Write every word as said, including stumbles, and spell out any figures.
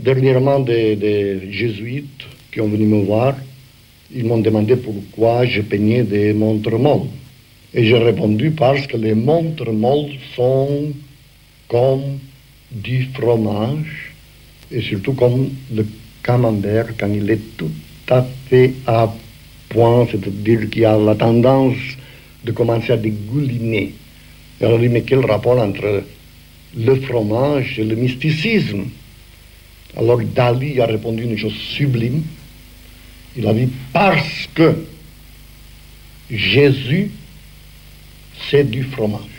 dernièrement des, des jésuites qui ont venu me voir. Ils m'ont demandé pourquoi je peignais des montres molles. Et j'ai répondu parce que les montres molles sont comme du fromage, et surtout comme le camembert quand il est tout à fait à point, c'est-à-dire qu'il a la tendance de commencer à dégouliner. Et alors, mais quel rapport entre le fromage et le mysticisme? Alors Dali a répondu une chose sublime. Il a dit, parce que Jésus, c'est du fromage.